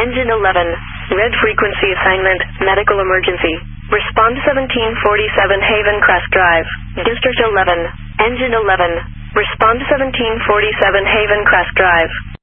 Engine 11. Red frequency assignment, medical emergency. Respond 1747 Haven Crest Drive. District 11. Engine 11. Respond 1747 Haven Crest Drive.